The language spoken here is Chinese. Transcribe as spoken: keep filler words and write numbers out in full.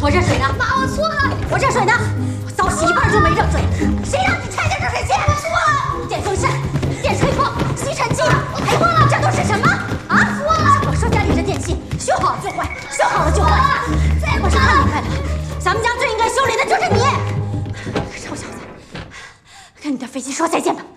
我热水呢？ 妈，我错了。 我热水呢？我早洗一半就没热水，谁让你拆的热水器？ 我错了。 电风扇、电吹风、吸尘器，我错了，这都是什么？啊， 错了。 我说家里的电器修好了就坏，修好了就坏。 再我是看明白了，咱们家最应该修理的就是你。臭小子，跟你的飞机说再见吧。